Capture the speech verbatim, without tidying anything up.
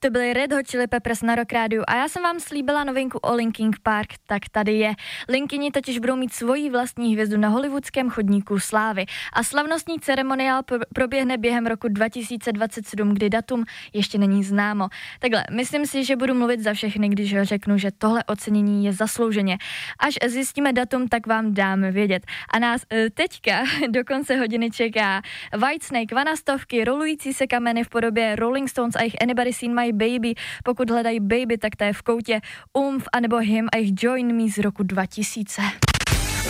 To byly Red Hot Chili Peppers na Rock Rádiu a já jsem vám slíbila novinku o Linkin Park, tak tady je. Linkini totiž budou mít svoji vlastní hvězdu na hollywoodském chodníku slávy a slavnostní ceremoniál proběhne během roku dva tisíce dvacet sedm, kdy datum ještě není známo. Takhle, myslím si, že budu mluvit za všechny, když řeknu, že tohle ocenění je zaslouženě. Až zjistíme datum, tak vám dáme vědět. A nás e, teďka do konce hodiny čeká Whitesnake, vanastovky, rolující se kameny v podobě Rolling Stones a jejich Anybody Seen My Baby. Pokud hledají Baby, tak to je v koutě Umf, anebo Him a jejich Join Me z roku dva tisíce.